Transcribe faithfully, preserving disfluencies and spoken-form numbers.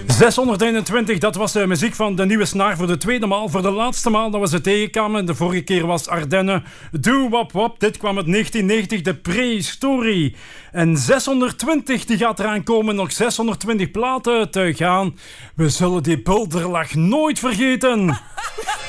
zeshonderdeenentwintig, dat was de muziek van de nieuwe snaar voor de tweede maal. Voor de laatste maal dat we ze tegenkwamen. De vorige keer was Ardennen. Doe wap wap. Dit kwam uit negentien negentig, de prehistorie. En zeshonderdtwintig, die gaat eraan komen. Nog zeshonderdtwintig platen te gaan. We zullen die bulderlach nooit vergeten.